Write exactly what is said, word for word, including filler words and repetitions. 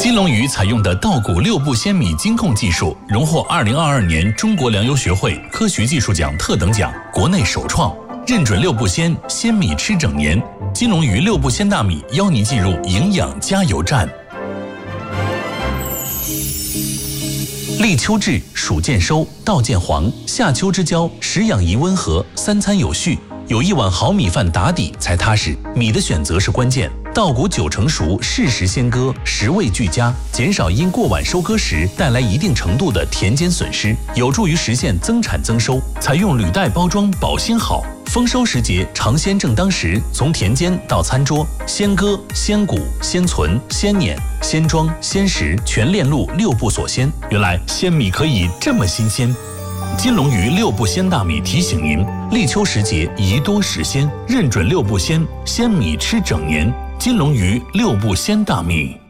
金龙鱼采用的稻谷六步鲜米精控技术，荣获二零二二年中国粮油学会科学技术奖特等奖，国内首创，认准六步鲜，鲜米吃整年。金龙鱼六步鲜大米邀您进入营养加油站。立秋至，暑渐收，稻渐黄，夏秋之交，食养宜温和，三餐有序，有一碗好米饭打底才踏实。米的选择是关键，稻谷九成熟，适时先割，食味俱佳，减少因过晚收割时带来一定程度的田间损失，有助于实现增产增收。采用履带包装，保鲜好。丰收时节，尝鲜正当时，从田间到餐桌，先割、先谷、先存、先碾、先装、先食，全链路六步锁鲜。原来鲜米可以这么新鲜。金龙鱼六步鲜大米提醒您：立秋时节宜多食鲜，认准六步鲜，鲜米吃整年。金龙鱼六步鲜大米。